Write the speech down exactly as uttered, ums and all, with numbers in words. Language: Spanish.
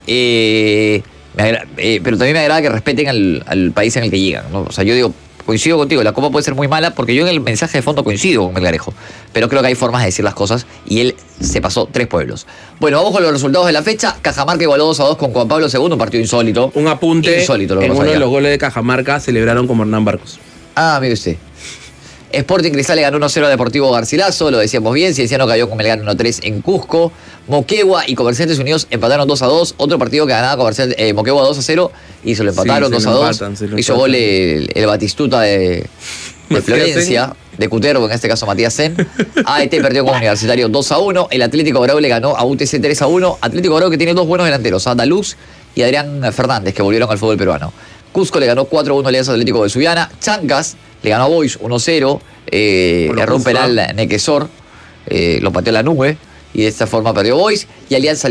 Eh, me agra- eh, pero también me agrada que respeten al, al país en el que llegan, ¿no? O sea, yo digo, coincido contigo, la Copa puede ser muy mala porque yo en el mensaje de fondo coincido con Melgarejo, pero creo que hay formas de decir las cosas y él se pasó tres pueblos. Bueno, vamos con los resultados de la fecha. Cajamarca igualó dos a dos con Juan Pablo segundo, un partido insólito. Un apunte, Insólito lo que en pasó uno de ayer. los goles de Cajamarca celebraron como Hernán Barcos. Ah, mire usted. Sporting Cristal le ganó uno cero a Deportivo Garcilaso, lo decíamos bien. Cienciano cayó con Melgar uno tres en Cusco. Moquegua y Comerciantes Unidos empataron dos a dos. Otro partido que ganaba Comerciantes, eh, Moquegua dos a cero y se lo empataron Sí, dos se a lo dos. empatan, se lo Hizo empatan. gol el, el Batistuta de, de Matías Florencia, Sen. de Cutervo, en este caso Matías Sen. A E T perdió con Universitario dos a uno. El Atlético Grau le ganó a U T C tres a uno. Atlético Grau que tiene dos buenos delanteros, a Daluz y Adrián Fernández, que volvieron al fútbol peruano. Cusco le ganó cuatro a uno al Alianza Atlético de Subiana. Chancas le ganó a Boys uno cero. Eh, Con lo erró un justo, penal Nequesor, eh, lo pateó la nube y de esta forma perdió Boys. Y Alianza